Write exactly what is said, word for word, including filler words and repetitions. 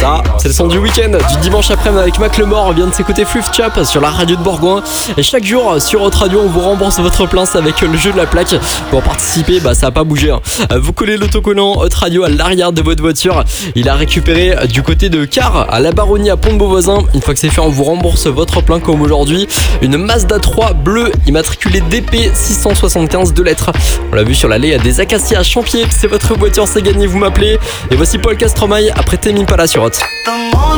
Ah, c'est le son du week-end, du dimanche après-midi avec Macklemore. On vient de s'écouter Fluff Chap sur la radio de Bourgoin. Et chaque jour sur Haute Radio, on vous rembourse votre plein. C'est avec le jeu de la plaque. Pour participer, bah ça n'a pas bougé. Hein. Vous collez l'autocollant Haute Radio à l'arrière de votre voiture. Il a récupéré du côté de Car à la Baronnie à Pont-de-Beauvoisin. Une fois que c'est fait, on vous rembourse votre plein comme aujourd'hui. Une Mazda trois bleue immatriculée D P six cent soixante-quinze, deux lettres. On l'a vu sur l'allée des Acacias à Champier. C'est votre voiture, c'est gagné, vous m'appelez. Et voici Paul Castromaille après Tame Impala sur Hot.